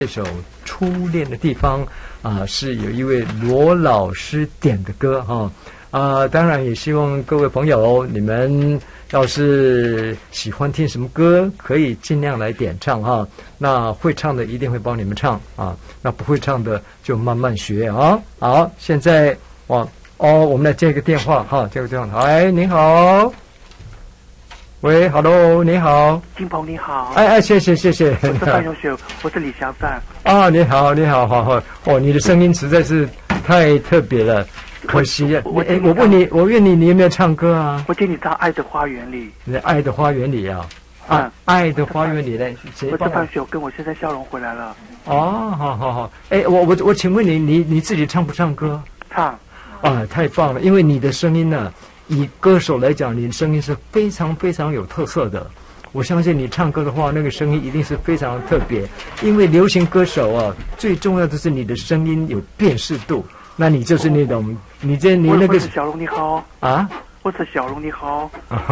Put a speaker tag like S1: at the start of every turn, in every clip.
S1: 这首《初恋的地方》是有一位罗老师点的歌当然也希望各位朋友，你们要是喜欢听什么歌，可以尽量来点唱那会唱的一定会帮你们唱那不会唱的就慢慢学好，现在我们来接一个电话接个电话。哎，您好。喂 ，Hello， 你好，
S2: 金鹏你好，
S1: 谢谢，我是
S2: 范永雪，我是李祥范。
S1: 你好，你的声音实在是太特别了，可惜我问你有没有唱歌啊？
S2: 我接你到《爱的花园》里。
S1: 你在《爱的花园》里爱的花园里嘞，
S2: 我是范雪，跟我现在笑容回来了。
S1: 好，我请问你自己唱不唱歌？
S2: 唱。
S1: 太棒了，因为你的声音呢。以歌手来讲，你的声音是非常非常有特色的。我相信你唱歌的话，那个声音一定是非常特别。因为流行歌手最重要的是你的声音有辨识度。那你就是那种，你那个。
S2: 我是小龙你好我是小龙你好。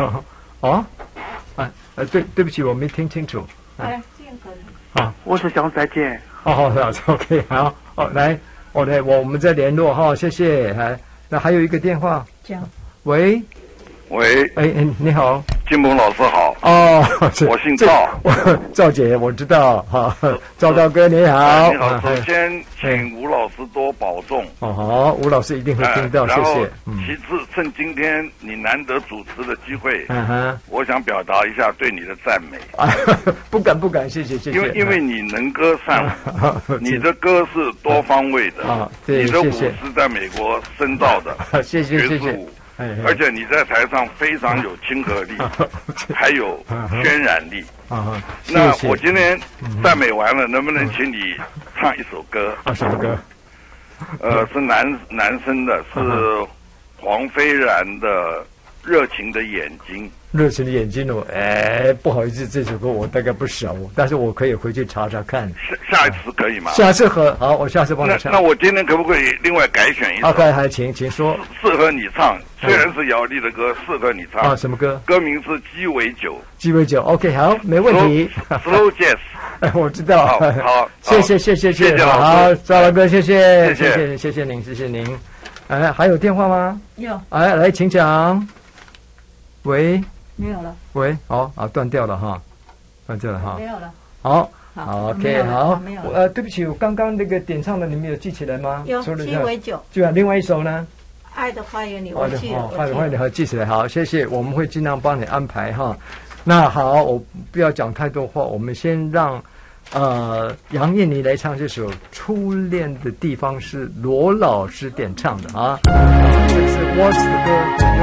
S1: 对不起，我没听清楚。
S2: 我是小龙再见。
S1: OK， 好，来，我们再联络谢谢。那还有一个电话。喂，你好，
S3: 金鹏老师好。我姓赵，
S1: 赵姐，我知道赵哥你好。
S3: 你好，首先请吴老师多保重。
S1: 好，吴老师一定会听到，谢谢。
S3: 其次，趁今天你难得主持的机会，我想表达一下对你的赞美。
S1: 不敢，谢谢。
S3: 因为你能歌善舞，你的歌是多方位的，你的舞是在美国深造的，
S1: 谢谢。
S3: 而且你在台上非常有亲和力，还有渲染力。那我今天赞美完了，能不能请你唱一首歌？
S1: 什么歌？
S3: 是男生的，是黄飞然的《热情的眼睛》。
S1: 热情的眼睛不好意思，这首歌我大概不熟，但是我可以回去查查看。
S3: 下一次可以吗？
S1: 下次好，我下次帮你唱。
S3: 那我今天可不可以另外改选一首？
S1: 请说。
S3: 适合你唱，虽然是姚丽的歌，适合你唱。
S1: 什么歌？
S3: 歌名是鸡尾酒。
S1: 鸡尾酒 ，OK， 好，没问题。
S3: Slow Jazz。
S1: 我知道。
S3: 好，
S1: 谢谢。好，赵老哥，谢谢您。还有电话吗？
S4: 有。
S1: 来，请讲。喂。
S4: 没有了。
S1: 喂，断掉了断掉了
S4: 没有了。
S1: 好 ，OK， 好。
S4: 没有。
S1: 对不起，我刚刚那个点唱的，你们有记起来吗？
S4: 有。鸡尾酒。
S1: 另外一首呢？
S4: 爱的花园里，我记了。
S1: 爱的花园里，好，记起来。好，谢谢，我们会尽量帮你安排那好，我不要讲太多话，我们先让杨燕妮来唱这首《初恋的地方》，是罗老师点唱的这是 What's 的歌。